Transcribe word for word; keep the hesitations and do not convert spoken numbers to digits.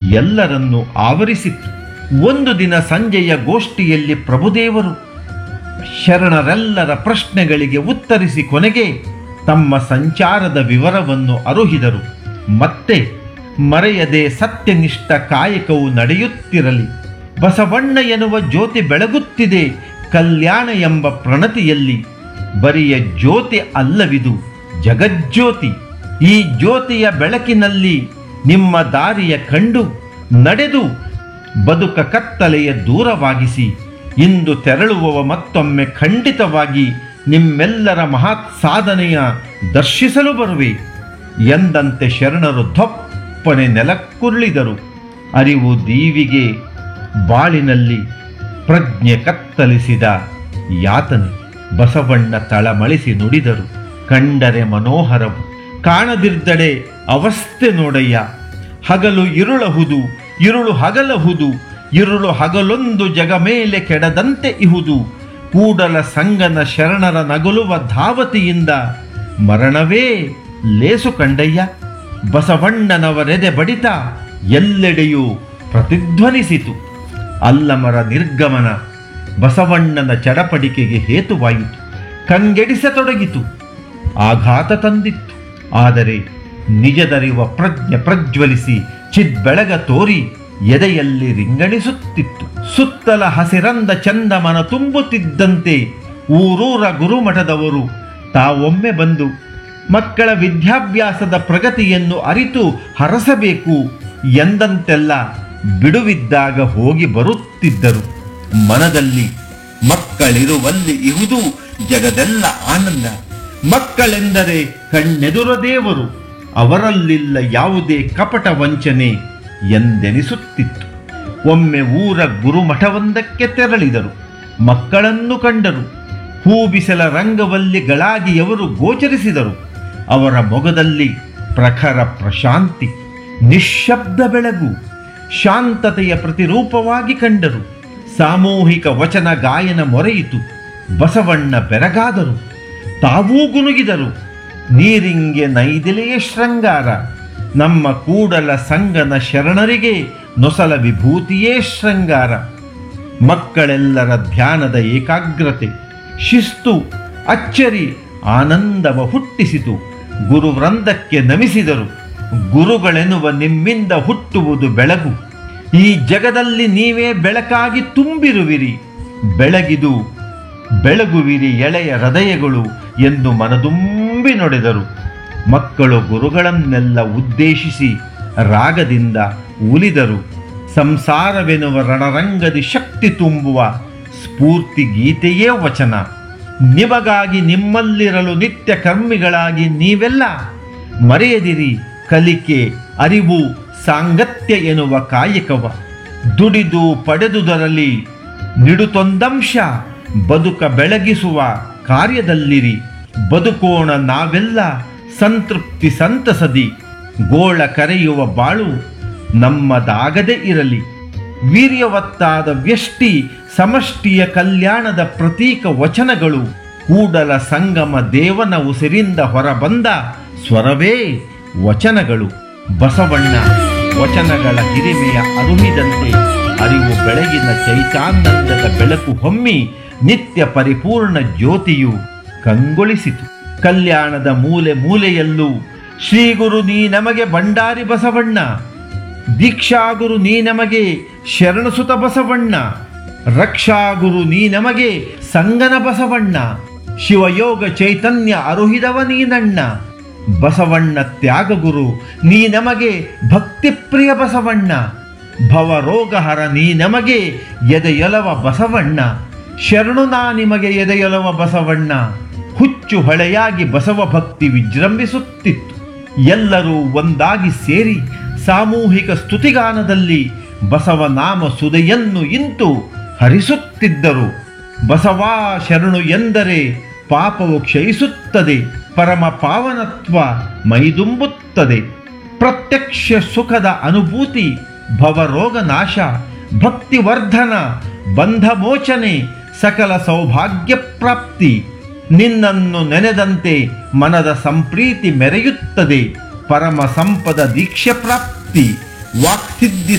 ಎಲ್ಲರನ್ನೂ ಆವರಿಸಿತ್ತು. ಒಂದು ದಿನ ಸಂಜೆಯ ಗೋಷ್ಠಿಯಲ್ಲಿ ಪ್ರಭುದೇವರು ಶರಣರೆಲ್ಲರ ಪ್ರಶ್ನೆಗಳಿಗೆ ಉತ್ತರಿಸಿ ಕೊನೆಗೆ ತಮ್ಮ ಸಂಚಾರದ ವಿವರವನ್ನು ಅರುಹಿದರು. ಮತ್ತೆ ಮರೆಯದೆ ಸತ್ಯನಿಷ್ಠ ಕಾಯಕವು ನಡೆಯುತ್ತಿರಲಿ. ಬಸವಣ್ಣ ಎನ್ನುವ ಜ್ಯೋತಿ ಬೆಳಗುತ್ತಿದೆ ಕಲ್ಯಾಣ ಎಂಬ ಪ್ರಣತಿಯಲ್ಲಿ. ಬರಿಯ ಜ್ಯೋತಿ ಅಲ್ಲವಿದು, ಜಗಜ್ಯೋತಿ. ಈ ಜ್ಯೋತಿಯ ಬೆಳಕಿನಲ್ಲಿ ನಿಮ್ಮ ದಾರಿಯ ಕಂಡು ನಡೆದು ಬದುಕ ಕತ್ತಲೆಯ ದೂರವಾಗಿಸಿ ಇಂದು ತೆರಳುವವ ಮತ್ತೊಮ್ಮೆ ಖಂಡಿತವಾಗಿ ನಿಮ್ಮೆಲ್ಲರ ಮಹತ್ ಸಾಧನೆಯ ದರ್ಶಿಸಲು ಬರುವೆ ಎಂದಂತೆ ಶರಣರು ಧಪ್ಪನೆ ನೆಲಕ್ಕುರುಳಿದರು. ಅರಿವು ದೀವಿಗೆ ಬಾಳಿನಲ್ಲಿ ಪ್ರಜ್ಞೆ ಕತ್ತಲಿಸಿದ ಯಾತನೆ. ಬಸವಣ್ಣ ತಳಮಳಿಸಿ ನುಡಿದರು, ಕಂಡರೆ ಮನೋಹರವು, ಕಾಣದಿರ್ದಡೆ ಅವಸ್ಥೆ ನೋಡಯ್ಯ. ಹಗಲು ಇರುಳಹುದು, ಇರುಳು ಹಗಲಹುದು, ಇರುಳು ಹಗಲೊಂದು ಜಗ ಮೇಲೆ ಕೆಡದಂತೆ ಇಹುದು. ಕೂಡಲ ಸಂಗನ ಶರಣರ ನಗಲುವ ಧಾವತಿಯಿಂದ ಮರಣವೇ ಲೇಸು ಕಂಡಯ್ಯ. ಬಸವಣ್ಣನವರೆದೆ ಬಡಿತ ಎಲ್ಲೆಡೆಯೂ ಪ್ರತಿಧ್ವನಿಸಿತು. ಅಲ್ಲಮರ ನಿರ್ಗಮನ ಬಸವಣ್ಣನ ಚಡಪಡಿಕೆಗೆ ಹೇತುವಾಯಿತು. ಕಂಗೆಡಿಸತೊಡಗಿತು, ಆಘಾತ ತಂದಿತ್ತು. ಆದರೆ ನಿಜದರಿವ ಪ್ರಜ್ಞೆ ಪ್ರಜ್ವಲಿಸಿ ಚಿದ್ಬೆಳಗ ತೋರಿ ಎದೆಯಲ್ಲಿ ರಿಂಗಣಿಸುತ್ತಿತ್ತು. ಸುತ್ತಲ ಹಸಿರಂದ ಚಂದಮನ ತುಂಬುತ್ತಿದ್ದಂತೆ ಊರೂರ ಗುರುಮಠದವರು ತಾವೊಮ್ಮೆ ಬಂದು ಮಕ್ಕಳ ವಿದ್ಯಾಭ್ಯಾಸದ ಪ್ರಗತಿಯನ್ನು ಅರಿತು ಹರಸಬೇಕು ಎಂದಂತೆಲ್ಲ ಬಿಡುವಿದ್ದಾಗ ಹೋಗಿ ಬರುತ್ತಿದ್ದರು. ಮನದಲ್ಲಿ ಮಕ್ಕಳಿರುವಲ್ಲಿ ಇಹುದು ಜಗದೆಲ್ಲ ಆನಂದ. ಮಕ್ಕಳೆಂದರೆ ಕಣ್ಣೆದುರ ದೇವರು, ಅವರಲ್ಲಿಲ್ಲ ಯಾವುದೇ ಕಪಟ ವಂಚನೆ ಎಂದೆನಿಸುತ್ತಿತ್ತು. ಒಮ್ಮೆ ಊರ ಗುರುಮಠವೊಂದಕ್ಕೆ ತೆರಳಿದರು. ಮಕ್ಕಳನ್ನು ಕಂಡರು. ಹೂಬಿಸಲ ರಂಗವಲ್ಲಿಗಳಾಗಿ ಅವರು ಗೋಚರಿಸಿದರು. ಅವರ ಮೊಗದಲ್ಲಿ ಪ್ರಖರ ಪ್ರಶಾಂತಿ, ನಿಶ್ಶಬ್ದ ಬೆಳಗು, ಶಾಂತತೆಯ ಪ್ರತಿರೂಪವಾಗಿ ಕಂಡರು. ಸಾಮೂಹಿಕ ವಚನ ಗಾಯನ ಮೊರೆಯಿತು. ಬಸವಣ್ಣ ಬೆರಗಾದರು, ತಾವೂ ಗುನುಗಿದರು. ನೀರಿಂಗೆ ನೈದಿಲೆಯ ಶೃಂಗಾರ, ನಮ್ಮ ಕೂಡಲ ಸಂಗನ ಶರಣರಿಗೆ ನೊಸಲ ವಿಭೂತಿಯೇ ಶೃಂಗಾರ. ಮಕ್ಕಳೆಲ್ಲರ ಧ್ಯಾನದ ಏಕಾಗ್ರತೆ, ಶಿಸ್ತು, ಅಚ್ಚರಿ ಆನಂದವ ಹುಟ್ಟಿಸಿತು. ಗುರುವೃಂದಕ್ಕೆ ನಮಿಸಿದರು. ಗುರುಗಳೆನ್ನುವ ನಿಮ್ಮಿಂದ ಹುಟ್ಟುವುದು ಬೆಳಗು. ಈ ಜಗದಲ್ಲಿ ನೀವೇ ಬೆಳಕಾಗಿ ತುಂಬಿರುವಿರಿ. ಬೆಳಗಿದು ಬೆಳಗುವಿರಿ ಎಳೆಯ ಹೃದಯಗಳು ಎಂದು ಮನದುಂಬಿ ನುಡಿದರು. ಮಕ್ಕಳು ಗುರುಗಳನ್ನೆಲ್ಲ ಉದ್ದೇಶಿಸಿ ರಾಗದಿಂದ ಉಲಿದರು. ಸಂಸಾರವೆನ್ನುವ ರಣರಂಗದಿ ಶಕ್ತಿ ತುಂಬುವ ಸ್ಫೂರ್ತಿ ಗೀತೆಯೇ ವಚನ. ನಿಮಗಾಗಿ ನಿಮ್ಮಲ್ಲಿರಲು ನಿತ್ಯ ಕರ್ಮಿಗಳಾಗಿ ನೀವೆಲ್ಲ ಮರೆಯದಿರಿ ಕಲಿಕೆ, ಅರಿವು, ಸಾಂಗತ್ಯ ಎನ್ನುವ ಕಾಯಕವ. ದುಡಿದು ಪಡೆದುದರಲ್ಲಿ ನಿಡುತೊಂದಂಶ ಬದುಕ ಬೆಳಗಿಸುವ ಕಾರ್ಯದಲ್ಲಿರಿ. ಬದುಕೋಣ ನಾವೆಲ್ಲ ಸಂತೃಪ್ತಿ ಸಂತಸದಿ. ಗೋಳ ಕರೆಯುವ ಬಾಳು ನಮ್ಮದಾಗದೇ ಇರಲಿ. ವೀರ್ಯವತ್ತಾದ ವ್ಯಷ್ಟಿ ಸಮಷ್ಟಿಯ ಕಲ್ಯಾಣದ ಪ್ರತೀಕ ವಚನಗಳು. ಕೂಡಲ ಸಂಗಮ ದೇವನ ಉಸಿರಿಂದ ಹೊರಬಂದ ಸ್ವರವೇ ವಚನಗಳು. ಬಸವಣ್ಣ ವಚನಗಳ ಹಿರಿಮೆಯ ಅರುಹಿದಂತೆ ಅರಿವು ಬೆಳಗಿನ ಚೈತಾನಂದದ ಬೆಳಕು ಹೊಮ್ಮಿ ನಿತ್ಯ ಪರಿಪೂರ್ಣ ಜ್ಯೋತಿಯು ಕಂಗೊಳಿಸಿತು. ಕಲ್ಯಾಣದ ಮೂಲೆ ಮೂಲೆಯಲ್ಲೂ ಶ್ರೀಗುರು ನೀ ನಮಗೆ ಬಂಡಾರಿ ಬಸವಣ್ಣ, ದೀಕ್ಷಾಗುರು ನೀ ನಮಗೆ ಶರಣಸುತ ಬಸವಣ್ಣ, ರಕ್ಷಾಗುರು ನೀ ನಮಗೆ ಸಂಗನ ಬಸವಣ್ಣ, ಶಿವಯೋಗ ಚೈತನ್ಯ ಅರುಹಿದವ ನೀನಣ್ಣ. ಬಸವಣ್ಣ ತ್ಯಾಗಗುರು ನೀ ನಮಗೆ ಭಕ್ತಿಪ್ರಿಯ ಬಸವಣ್ಣ, ಭವರೋಗಹರ ನೀ ನಮಗೆ ಎದೆಯೊಲವ ಬಸವಣ್ಣ. ಶರಣು ನಾ ನಿಮಗೆ ಎದೆಯೊಲವ ಬಸವಣ್ಣ. ಹುಚ್ಚು ಹೊಳೆಯಾಗಿ ಬಸವ ಭಕ್ತಿ ವಿಜೃಂಭಿಸುತ್ತಿತ್ತು. ಎಲ್ಲರೂ ಒಂದಾಗಿ ಸೇರಿ ಸಾಮೂಹಿಕ ಸ್ತುತಿಗಾನದಲ್ಲಿ ಬಸವನಾಮ ಸುದೆಯನ್ನು ಇಂತು ಹರಿಸುತ್ತಿದ್ದರು. ಬಸವಾ ಶರಣು ಎಂದರೆ ಪಾಪವು ಕ್ಷಯಿಸುತ್ತದೆ, ಪರಮ ಪಾವನತ್ವ ಮೈದುಂಬುತ್ತದೆ. ಪ್ರತ್ಯಕ್ಷ ಸುಖದ ಅನುಭೂತಿ, ಭವರೋಗ ನಾಶ, ಭಕ್ತಿವರ್ಧನ, ಬಂಧಮೋಚನೆ, ಸಕಲ ಸೌಭಾಗ್ಯ ಪ್ರಾಪ್ತಿ. ನಿನ್ನನ್ನು ನೆನೆದಂತೆ ಮನದ ಸಂಪ್ರೀತಿ ಮೆರೆಯುತ್ತದೆ. ಪರಮ ಸಂಪದ ದೀಕ್ಷೆ ಪ್ರಾಪ್ತಿ, ವಾಕ್ಸಿದ್ಧಿ